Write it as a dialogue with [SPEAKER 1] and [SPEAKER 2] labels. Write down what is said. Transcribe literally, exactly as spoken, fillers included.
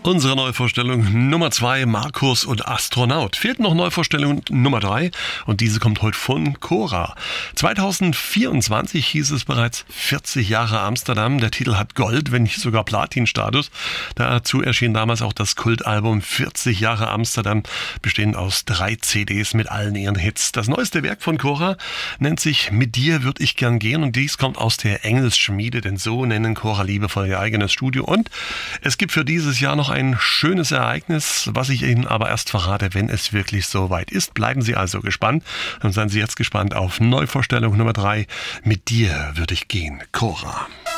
[SPEAKER 1] Unsere Neuvorstellung Nummer zwei, Markus und Astronaut. Fehlt noch Neuvorstellung Nummer drei und diese kommt heute von Cora. zweitausendvierundzwanzig hieß es bereits vierzig Jahre Amsterdam. Der Titel hat Gold, wenn nicht sogar Platin-Status. Dazu erschien damals auch das Kultalbum vierzig Jahre Amsterdam, bestehend aus drei C Ds mit allen ihren Hits. Das neueste Werk von Cora nennt sich Mit dir würd ich gern gehen und dies kommt aus der Engelsschmiede, denn so nennen Cora liebevoll ihr eigenes Studio. Und es gibt für dieses Jahr noch ein schönes Ereignis, was ich Ihnen aber erst verrate, wenn es wirklich soweit ist. Bleiben Sie also gespannt und seien Sie jetzt gespannt auf Neuvorstellung Nummer drei. Mit dir würde ich gehen, Cora.